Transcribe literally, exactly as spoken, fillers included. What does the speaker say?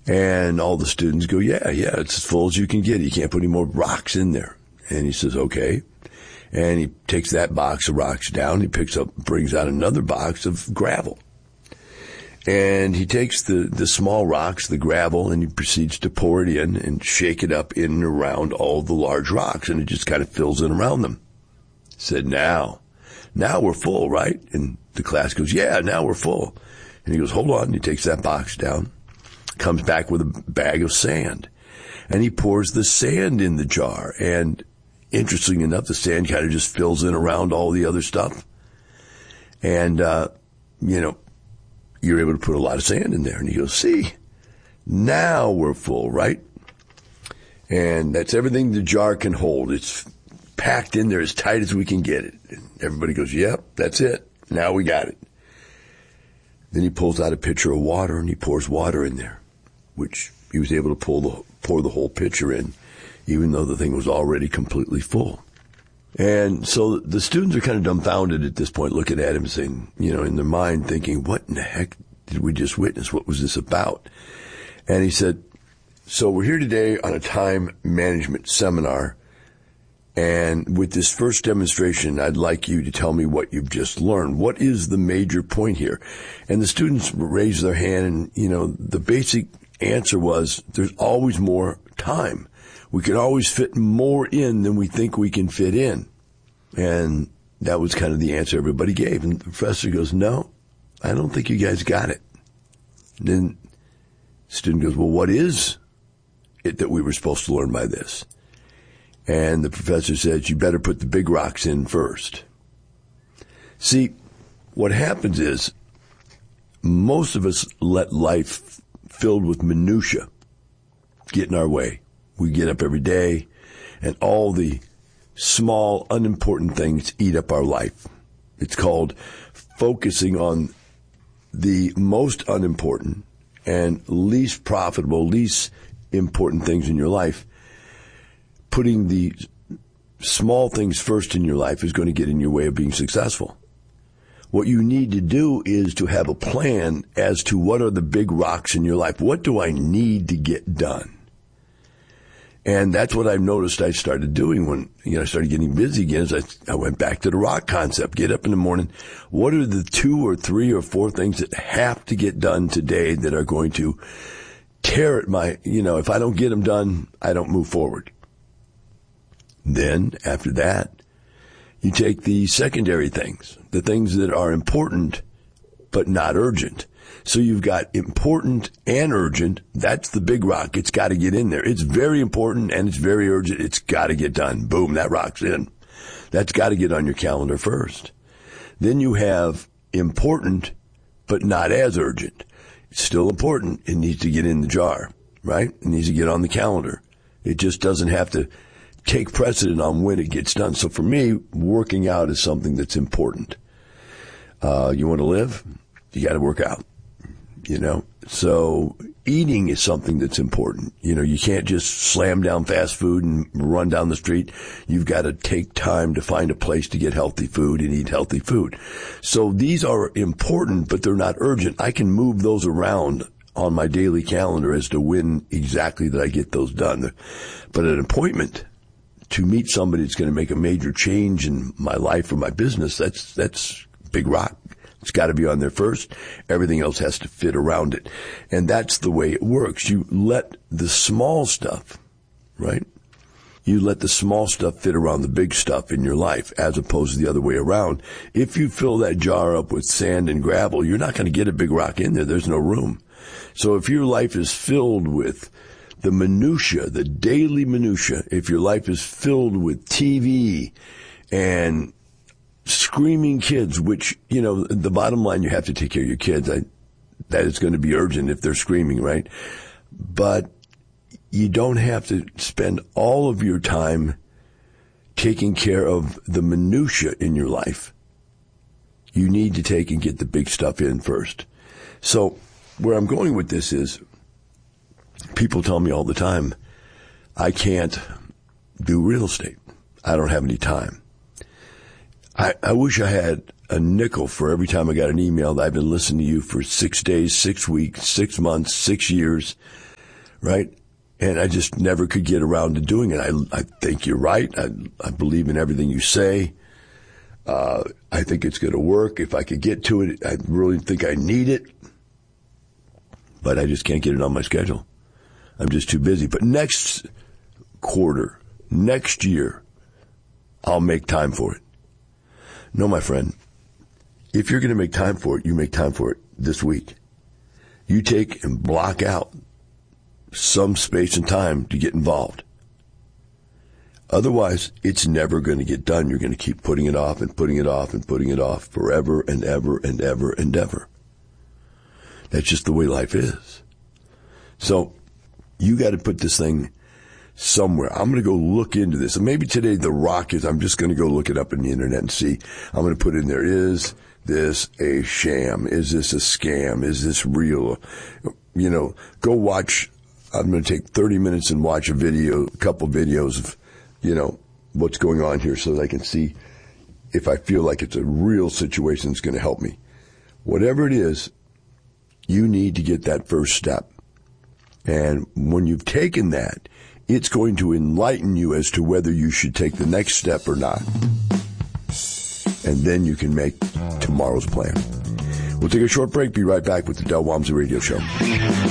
And all the students go, yeah, yeah, it's as full as you can get. You can't put any more rocks in there. And he says, okay. And he takes that box of rocks down. He picks up, brings out another box of gravel. And he takes the, the small rocks, the gravel, and he proceeds to pour it in and shake it up in and around all the large rocks. And it just kind of fills in around them. He said, now, now we're full, right? And the class goes, yeah, now we're full. And he goes, hold on. And he takes that box down, comes back with a bag of sand. And he pours the sand in the jar. And interestingly enough, the sand kind of just fills in around all the other stuff. And, uh, you know, you're able to put a lot of sand in there. And he goes, see, now we're full, right? And that's everything the jar can hold. It's packed in there as tight as we can get it. And everybody goes, yep, that's it. Now we got it. Then he pulls out a pitcher of water and he pours water in there, which he was able to pull the, pour the whole pitcher in, even though the thing was already completely full. And so the students are kind of dumbfounded at this point, looking at him saying, you know, in their mind thinking, what in the heck did we just witness? What was this about? And he said, so we're here today on a time management seminar. And with this first demonstration, I'd like you to tell me what you've just learned. What is the major point here? And the students raised their hand and, you know, the basic answer was there's always more time. We can always fit more in than we think we can fit in. And that was kind of the answer everybody gave. And the professor goes, no, I don't think you guys got it. And then the student goes, well, what is it that we were supposed to learn by this? And the professor says, you better put the big rocks in first. See, what happens is most of us let life filled with minutia get in our way. We get up every day, and all the small, unimportant things eat up our life. It's called focusing on the most unimportant and least profitable, least important things in your life. Putting the small things first in your life is going to get in your way of being successful. What you need to do is to have a plan as to what are the big rocks in your life. What do I need to get done? And that's what I've noticed I started doing when, you know, I started getting busy again is I, I went back to the rock concept. Get up in the morning. What are the two or three or four things that have to get done today that are going to tear at my, you know, if I don't get them done, I don't move forward. Then after that, you take the secondary things, the things that are important but not urgent. So you've got important and urgent. That's the big rock. It's got to get in there. It's very important and it's very urgent. It's got to get done. Boom, that rock's in. That's got to get on your calendar first. Then you have important but not as urgent. It's still important. It needs to get in the jar, right? It needs to get on the calendar. It just doesn't have to take precedent on when it gets done. So for me, working out is something that's important. Uh, you want to live? You got to work out. You know, so eating is something that's important. You know, you can't just slam down fast food and run down the street. You've got to take time to find a place to get healthy food and eat healthy food. So these are important, but they're not urgent. I can move those around on my daily calendar as to when exactly that I get those done. But an appointment to meet somebody that's going to make a major change in my life or my business, that's, that's big rock. It's got to be on there first. Everything else has to fit around it. And that's the way it works. You let the small stuff, right? You let the small stuff fit around the big stuff in your life as opposed to the other way around. If you fill that jar up with sand and gravel, you're not going to get a big rock in there. There's no room. So if your life is filled with the minutia, the daily minutia, if your life is filled with T V and screaming kids, which, you know, the bottom line, you have to take care of your kids. I, that is going to be urgent if they're screaming, right? But you don't have to spend all of your time taking care of the minutia in your life. You need to take and get the big stuff in first. So where I'm going with this is people tell me all the time, I can't do real estate. I don't have any time. I, I wish I had a nickel for every time I got an email that I've been listening to you for six days, six weeks, six months, six years. right? And I just never could get around to doing it. I, I think you're right. I, I believe in everything you say. Uh, I think it's going to work. If I could get to it, I really think I need it. But I just can't get it on my schedule. I'm just too busy. But next quarter, next year, I'll make time for it. No, my friend, if you're going to make time for it, you make time for it this week. You take and block out some space and time to get involved. Otherwise, it's never going to get done. You're going to keep putting it off and putting it off and putting it off forever and ever and ever and ever. That's just the way life is. So you got to put this thing somewhere. I'm going to go look into this. And maybe today the rock is, I'm just going to go look it up in the internet and see. I'm going to put in there, is this a sham? Is this a scam? Is this real? You know, go watch. I'm going to take thirty minutes and watch a video, a couple videos of, you know, what's going on here so that I can see if I feel like it's a real situation that's going to help me. Whatever it is, you need to get that first step. And when you've taken that, it's going to enlighten you as to whether you should take the next step or not. And then you can make tomorrow's plan. We'll take a short break. Be right back with the Del Walmsley Radio Show.